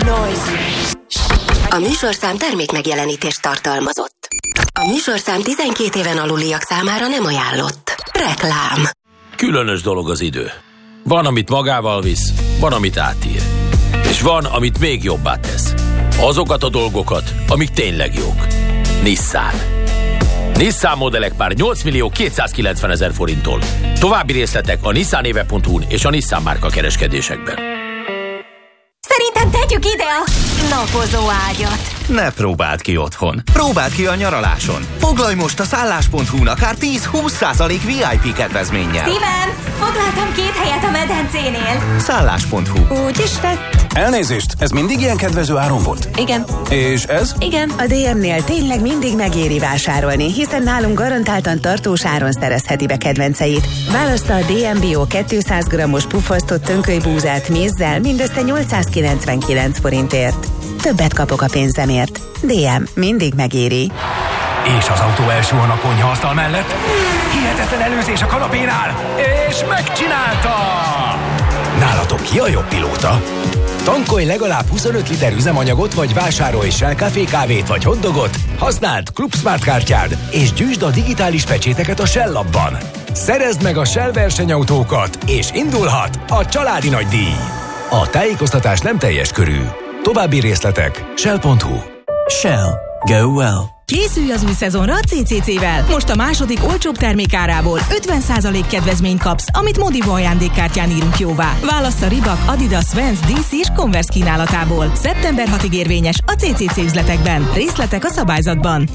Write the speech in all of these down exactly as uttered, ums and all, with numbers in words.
A műsorszám termék megjelenítést tartalmazott. A műsorszám tizenkét éven aluliak számára nem ajánlott. Reklám. Különös dolog az idő. Van, amit magával visz, van, amit átír. És van, amit még jobbá tesz. Azokat a dolgokat, amik tényleg jók. Nissan. Nissan modellek már nyolc millió kétszázkilencven ezer forinttól. További részletek a nissanéve pont hu-n és a Nissan márka kereskedésekben. Szerintem tegyük ide a napozó ágyat. Ne próbáld ki otthon. Próbáld ki a nyaraláson. Foglalj most a szállás pont hu-n akár tíz-húsz százalék vé i pé kedvezménnyel. Steven, foglaltam két helyet a medencénél. szállás pont hu. Úgy is lett. Elnézést, ez mindig ilyen kedvező áron volt? Igen. És ez? Igen. A dé em-nél tényleg mindig megéri vásárolni, hiszen nálunk garantáltan tartós áron szerezheti be kedvenceit. Választa a dé em Bio kétszáz grammos puffasztott tönkölybúzát mézzel mindössze nyolcszázkilencvenkilenc forintért. Többet kapok a pénzemért. dé em mindig megéri. És az autó elsuhan a konyhaasztal mellett. Hihetetlen előzés a kanapénál, és megcsinálta! Nálatok ki a jobb pilóta? Tankolj legalább huszonöt liter üzemanyagot, vagy vásárolj Shell Café kávét vagy hotdogot, használd Club Smart kártyád, és gyűjtsd a digitális pecséteket a Shell appban. Szerezd meg a Shell versenyautókat, és indulhat a családi nagydíj. A tájékoztatás nem teljes körű. További részletek shell pont hu. Shell. Go well. Készülj az új szezonra a cé cé cé-vel. Most a második olcsóbb termékárából ötven százalék kedvezményt kapsz, amit Modivo ajándékkártyán írunk jóvá. Válassz a Reebok, Adidas, Vans, dé cé és Converse kínálatából. szeptember hatodikáig érvényes a cé cé cé üzletekben. Részletek a szabályzatban.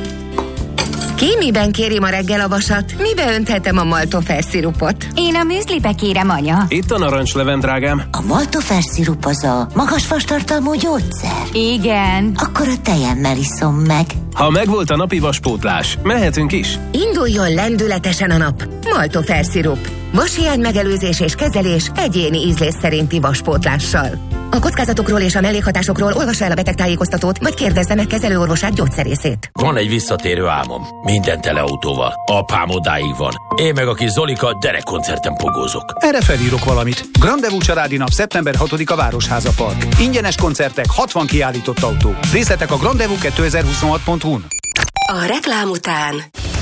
Ki miben kéri ma reggel a vasat? Mibe önthetem a maltofer szirupot? Én a műzlibe kérem, anya. Itt a narancsleven, drágám. A maltofer szirup az a magas vastartalmú gyógyszer? Igen. Akkor a tejemmel iszom meg. Ha megvolt a napi vaspótlás, mehetünk is. Induljon lendületesen a nap. Maltofer szirup. Vashiány megelőzés és kezelés egyéni ízlés szerinti vaspótlással. A kockázatokról és a mellékhatásokról olvassa el a betegtájékoztatót, vagy kérdezze meg kezelőorvosát, gyógyszerészét. Van egy visszatérő álmom. Minden tele autóval. Apám odáig van. Én meg a kis Zolika derekkoncerten pogózok. Erre felírok valamit. Grandevú családi nap szeptember hatodika Városháza Park. Ingyenes koncertek, hatvan kiállított autó. Részletek a grandevú kétezer-huszonhat pont hu-n. A reklám után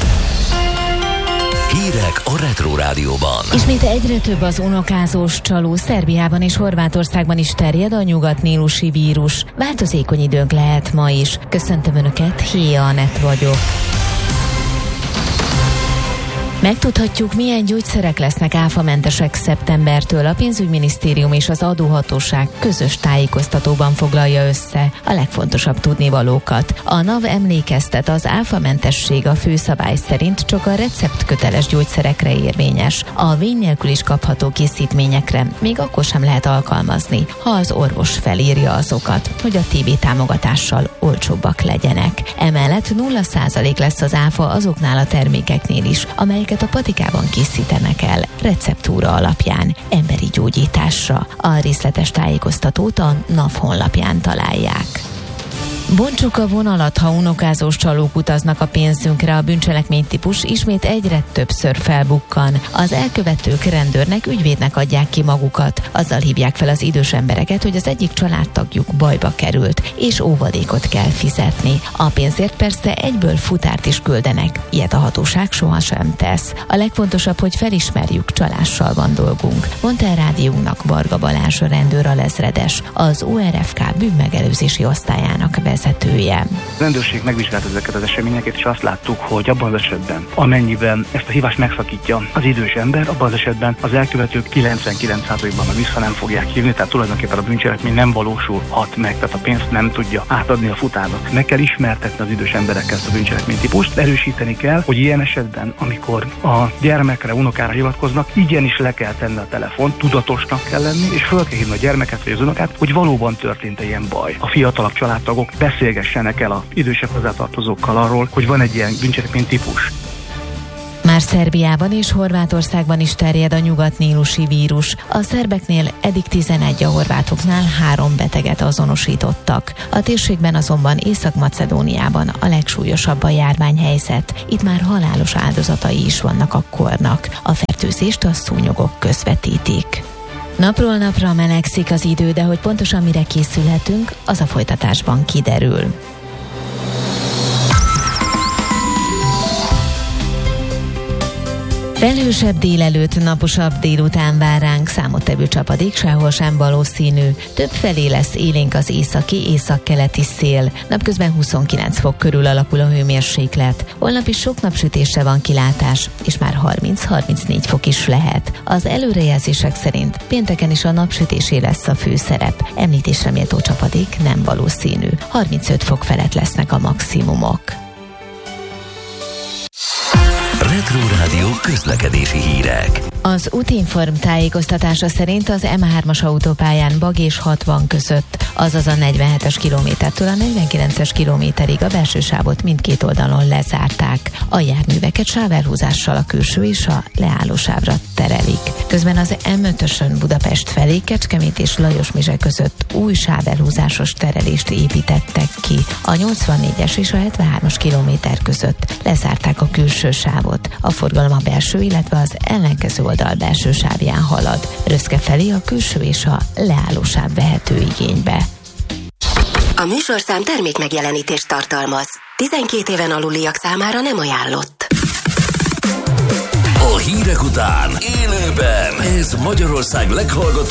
Hírek a Retro Rádióban. Ismét egyre több az unokázós csaló. Szerbiában és Horvátországban is terjed a nyugatnílusi vírus. Változékony időnk lehet ma is. Köszöntöm Önöket, Héja Anett vagyok. Megtudhatjuk, milyen gyógyszerek lesznek áfamentesek szeptembertől. A pénzügyminisztérium és az adóhatóság közös tájékoztatóban foglalja össze a legfontosabb tudnivalókat. A NAV emlékeztet, az áfamentesség a főszabály szerint csak a receptköteles gyógyszerekre érvényes. A vény nélkül is kapható készítményekre még akkor sem lehet alkalmazni, ha az orvos felírja azokat, hogy a té bé támogatással olcsóbbak legyenek. Emellett nulla százalék lesz az áfa azoknál a termékeknél is, amelyeket a patikában készítenek el receptúra alapján emberi gyógyításra. A részletes tájékoztatót a NAV honlapján találják. Bontsuk a vonalat, ha unokázós csalók utaznak a pénzünkre. A bűncselekménytípus ismét egyre többször felbukkan. Az elkövetők rendőrnek, ügyvédnek adják ki magukat. Azzal hívják fel az idős embereket, hogy az egyik családtagjuk bajba került, és óvadékot kell fizetni. A pénzért persze egyből futárt is küldenek. Ilyet a hatóság sohasem tesz. A legfontosabb, hogy felismerjük, csalással van dolgunk, mondta a rádiónak Varga Balázs rendőralezredes, az o er ef ká bűnmegelőzési osztályának vezetője. A rendőrség megvizsgálta ezeket az eseményeket, és azt láttuk, hogy abban az esetben, amennyiben ezt a hívást megszakítja az idős ember, abban az esetben az elkövetők kilencvenkilenc százalékban már vissza nem fogják hívni, tehát tulajdonképpen a bűncselekmény nem valósulhat meg, tehát a pénzt nem tudja átadni a futárnak. Meg kell ismertetni az idős emberekkel ezt a bűncselekménytípust, erősíteni kell, hogy ilyen esetben, amikor a gyermekre, unokára hivatkoznak, igenis le kell tenni a telefont, tudatosnak kell lenni, és föl kell hívni a gyermeket vagy az unokát, hogy valóban történt ilyen baj. A fiatalabb családtagok beszélgessenek el az idősebb hozzátartozókkal arról, hogy van egy ilyen bűncselekménytípus. Már Szerbiában és Horvátországban is terjed a nyugatnílusi vírus. A szerbeknél eddig tizenegy, a horvátoknál három beteget azonosítottak. A térségben azonban Észak-Macedóniában a legsúlyosabb a járványhelyzet. Itt már halálos áldozatai is vannak a kornak. A fertőzést a szúnyogok közvetítik. Napról napra melegszik az idő, de hogy pontosan mire készülhetünk, az a folytatásban kiderül. Felhősebb délelőtt, naposabb délután vár ránk, számottevő csapadék sehol sem valószínű. Többfelé lesz élénk az északi, északkeleti szél. Napközben huszonkilenc fok körül alakul a hőmérséklet. Holnap is sok napsütésre van kilátás, és már harminc-harmincnégy fok is lehet. Az előrejelzések szerint pénteken is a napsütésé lesz a főszerep. Említésre méltó csapadék nem valószínű. harmincöt fok felett lesznek a maximumok. Retro Rádió közlekedési hírek. Az Útinform tájékoztatása szerint az M hármas autópályán Bag és hatvan között, azaz a negyvenhetes kilométertől a negyvenkilences kilométerig a belső sávot mindkét oldalon lezárták. A járműveket sávelhúzással a külső és a leállósávra terelik. Közben az M ötösön Budapest felé Kecskemét és Lajosmizse között új sávelhúzásos terelést építettek ki. A nyolcvannégyes és a hetvenhármas kilométer között lezárták a külső sávot. A forgalom a belső, illetve az ellenkező oldal belső sávján halad. Röszke felé a külső és a leállósáv vehető igénybe. A műsorszám termék megjelenítést tartalmaz. tizenkét éven aluliak számára nem ajánlott. A hírek után élőben ez Magyarország leghallgatóbb